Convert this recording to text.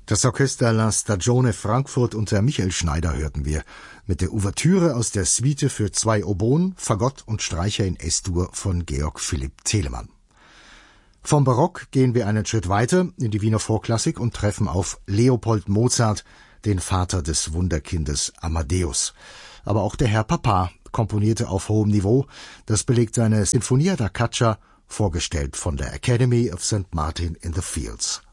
Das Orchester La Stagione Frankfurt unter Michael Schneider hörten wir mit der Ouvertüre aus der Suite für 2 Oboen, Fagott und Streicher in S-Dur von Georg Philipp Telemann. Vom Barock gehen wir einen Schritt weiter in die Wiener Vorklassik und treffen auf Leopold Mozart, den Vater des Wunderkindes Amadeus. Aber auch der Herr Papa komponierte auf hohem Niveau. Das belegt seine Sinfonia da Caccia, vorgestellt von der Academy of St. Martin in the Fields.